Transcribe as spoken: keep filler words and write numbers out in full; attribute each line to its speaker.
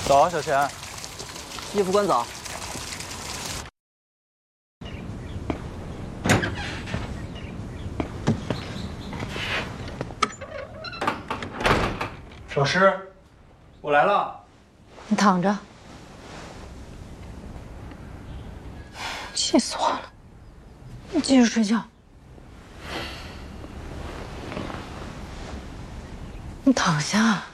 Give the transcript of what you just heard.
Speaker 1: 走啊，小钱。
Speaker 2: 叶副官早。
Speaker 1: 老师，我来了。
Speaker 3: 你躺着。气死我了！你继续睡觉。你躺下。